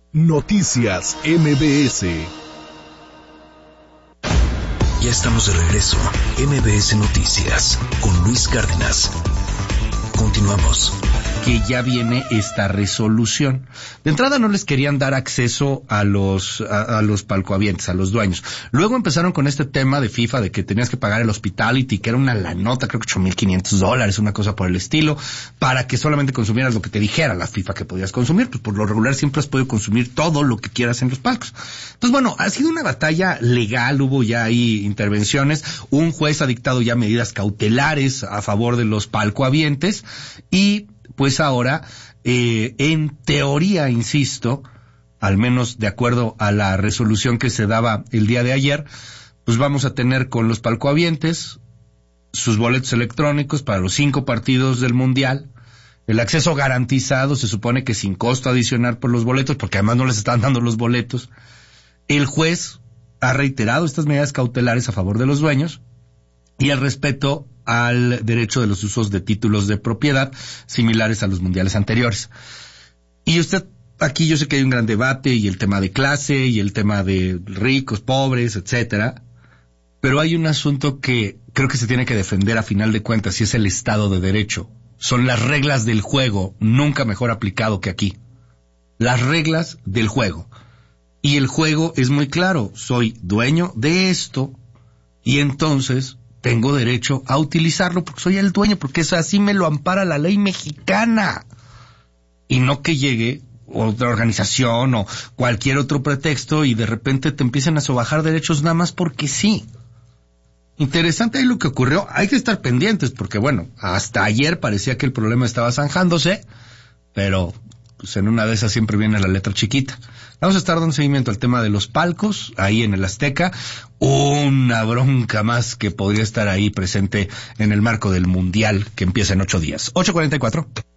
Noticias MBS. Ya estamos de regreso. MBS Noticias con Luis Cárdenas. Continuamos. Que ya viene esta resolución. De entrada no les querían dar acceso a los palcohabientes, a los dueños. Luego empezaron con este tema de FIFA de que tenías que pagar el hospitality, que era una lanota, creo que $8,500, una cosa por el estilo, para que solamente consumieras lo que te dijera la FIFA que podías consumir. Pues por lo regular siempre has podido consumir todo lo que quieras en los palcos. Entonces bueno, ha sido una batalla legal, hubo ya ahí intervenciones, un juez ha dictado ya medidas cautelares a favor de los palcohabientes y pues ahora, en teoría, insisto, al menos de acuerdo a la resolución que se daba el día de ayer, pues vamos a tener con los palcohabientes sus boletos electrónicos para los 5 partidos del Mundial, el acceso garantizado, se supone que sin costo adicional por los boletos, porque además no les están dando los boletos. El juez ha reiterado estas medidas cautelares a favor de los dueños y el respeto al derecho de los usos de títulos de propiedad similares a los mundiales anteriores. Y usted, aquí yo sé que hay un gran debate y el tema de clase y el tema de ricos, pobres, etcétera, pero hay un asunto que creo que se tiene que defender a final de cuentas y es el Estado de Derecho. Son las reglas del juego, nunca mejor aplicado que aquí. Las reglas del juego. Y el juego es muy claro, soy dueño de esto y entonces tengo derecho a utilizarlo porque soy el dueño, porque eso así me lo ampara la ley mexicana. Y no que llegue otra organización o cualquier otro pretexto y de repente te empiecen a sobajar derechos nada más porque sí. Interesante ahí lo que ocurrió. Hay que estar pendientes porque bueno, hasta ayer parecía que el problema estaba zanjándose, pero pues en una de esas siempre viene la letra chiquita. Vamos a estar dando seguimiento al tema de los palcos, ahí en el Azteca, una bronca más que podría estar ahí presente en el marco del Mundial que empieza en 8 días. 8:44.